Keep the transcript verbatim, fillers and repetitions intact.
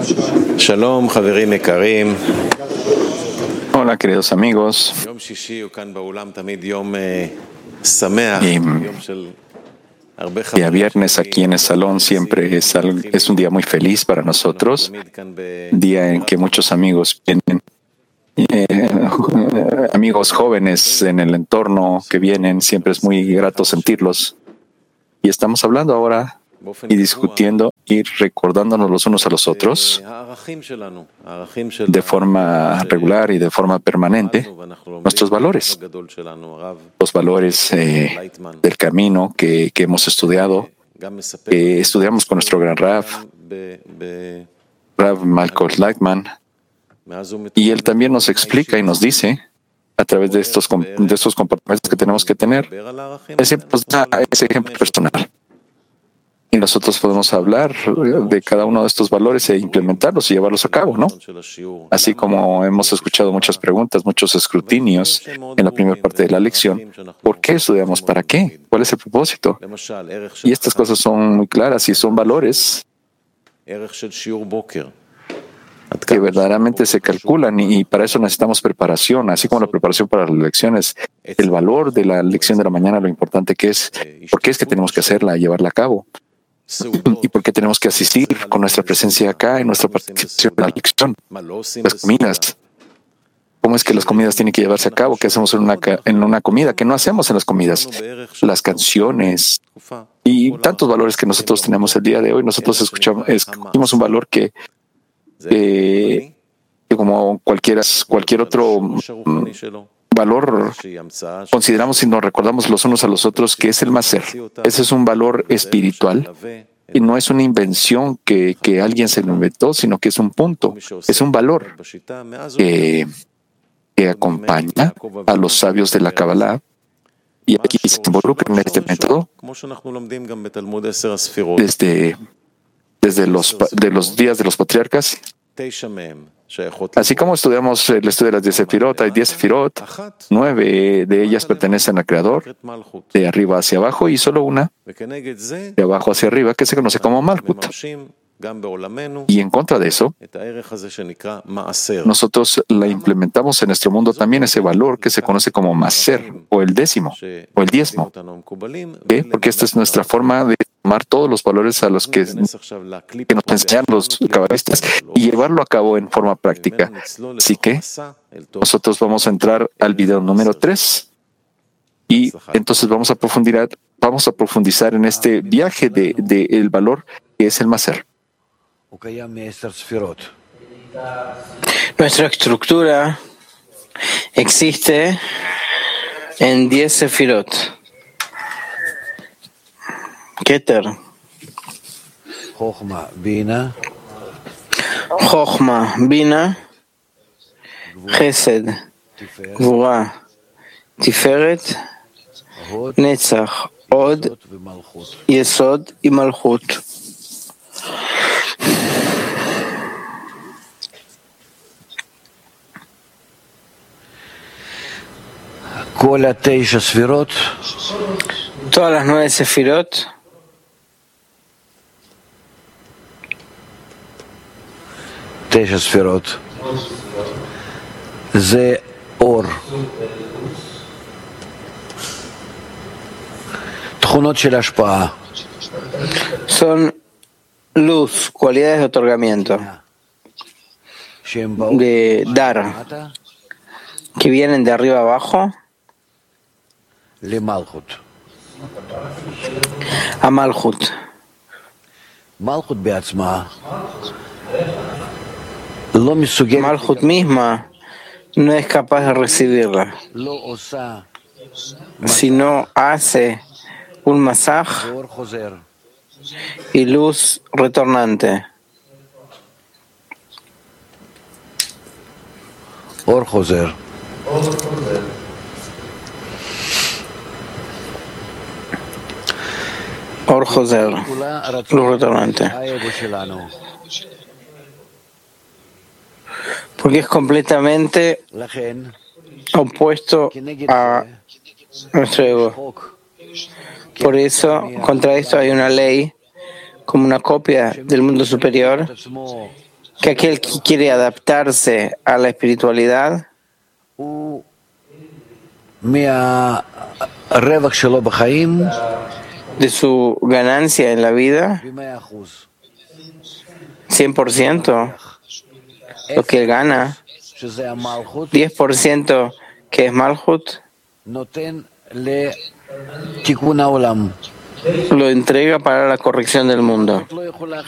Shalom, חברים יקרים. Hola, queridos amigos. יום שישי הוא כאן באולם תמיד יום שמח, Y יום של הרבה día חברים. viernes aquí en el salón siempre es, al- es un día muy feliz para nosotros, día en que muchos amigos vienen, eh, amigos jóvenes en el entorno que vienen, siempre es muy grato sentirlos. Y estamos hablando ahora y discutiendo y recordándonos los unos a los otros de forma regular y de forma permanente nuestros valores, los valores eh, del camino que, que hemos estudiado, que estudiamos con nuestro gran Rav, Rav Malcolm Lightman, y él también nos explica y nos dice a través de estos, de estos comportamientos que tenemos que tener, ese, pues, ese ejemplo personal. Y nosotros podemos hablar de cada uno de estos valores e implementarlos y llevarlos a cabo, ¿no? Así como hemos escuchado muchas preguntas, muchos escrutinios en la primera parte de la lección. ¿Por qué estudiamos? ¿Para qué? ¿Cuál es el propósito? Y estas cosas son muy claras y son valores que verdaderamente se calculan y para eso necesitamos preparación, así como la preparación para las lecciones, el valor de la lección de la mañana, lo importante que es, por qué es que tenemos que hacerla, llevarla a cabo. ¿Y por qué tenemos que asistir con nuestra presencia acá, en nuestra participación en la lección? Las comidas. ¿Cómo es que las comidas tienen que llevarse a cabo? ¿Qué hacemos en una, en una comida? ¿Qué no hacemos en las comidas? Las canciones y tantos valores que nosotros tenemos el día de hoy. Nosotros escuchamos, escuchamos un valor que, eh, que como cualquiera, cualquier otro valor, consideramos y nos recordamos los unos a los otros que es el Maser. Ese es un valor espiritual y no es una invención que, que alguien se lo inventó, sino que es un punto, es un valor que, que acompaña a los sabios de la Kabbalah y aquí se involucra en este método desde, desde los, de los días de los patriarcas. Así como estudiamos el estudio de las diez sefirot, hay diez sefirot, nueve de ellas pertenecen al Creador, de arriba hacia abajo, y solo una de abajo hacia arriba, que se conoce como Malkut. Y en contra de eso, nosotros la implementamos en nuestro mundo también ese valor que se conoce como Maser, o el décimo, o el diezmo. ¿Qué? Porque esta es nuestra forma de tomar todos los valores a los que, que nos enseñan los cabalistas y llevarlo a cabo en forma práctica. Así que nosotros vamos a entrar al video número tres y entonces vamos a profundizar, vamos a profundizar en este viaje de, de el valor que es el Maser. Nuestra estructura existe en diez sefirot. Keter, Chochma, Bina, Chesed, Gvura, Tiferet, Netzach, Od, Yesod y Malchut. Todas las nueve sefirot תשע ספירות זה אור, תכונות של השפעה, son luz, cualidades de otorgamiento, de dar, que vienen de arriba abajo a Malchut. Malchut בעצמה Malchut misma no es capaz de recibirla, sino hace un masaj y luz retornante. Or Joser. Or Joser, luz retornante. Porque es completamente opuesto a nuestro ego. Por eso, contra esto hay una ley, como una copia del mundo superior, que aquel que quiere adaptarse a la espiritualidad de su ganancia en la vida, cien por ciento lo que él gana, diez por ciento que es Malhut, lo entrega para la corrección del mundo.